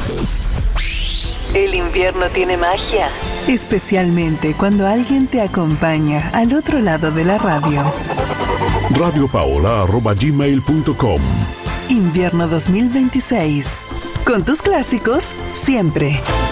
El invierno tiene magia, especialmente cuando alguien te acompaña al otro lado de la radio. radiopaola@gmail.com. Invierno 2026. Con tus clásicos, siempre.